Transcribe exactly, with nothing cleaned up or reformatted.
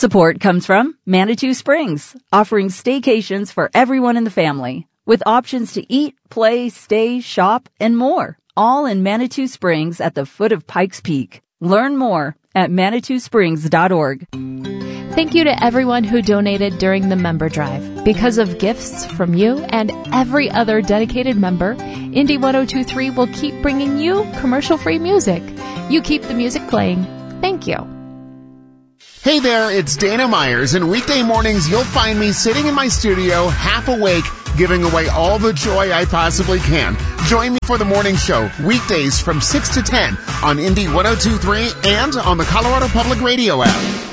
Support comes from Manitou Springs, offering staycations for everyone in the family, with options to eat, play, stay, shop, and more, all in Manitou Springs at the foot of Pikes Peak. Learn more at manitou springs dot org. Thank you to everyone who donated during the member drive. Because of gifts from you and every other dedicated member, Indie one oh two point three will keep bringing you commercial-free music. You keep the music playing. Thank you. Hey there, it's Dana Myers, and weekday mornings you'll find me sitting in my studio, half awake, giving away all the joy I possibly can. Join me for the morning show, weekdays from six to ten on Indie one oh two point three and on the Colorado Public Radio app.